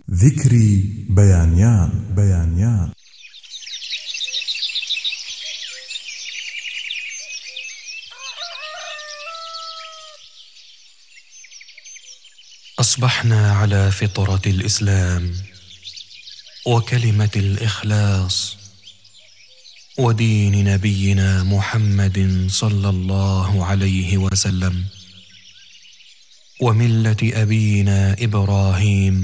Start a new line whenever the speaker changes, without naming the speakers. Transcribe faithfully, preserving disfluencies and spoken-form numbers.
ذكري بيانيان بيانيان.
أصبحنا على فطرة الإسلام وكلمة الإخلاص ودين نبينا محمد صلى الله عليه وسلم وملة أبينا إبراهيم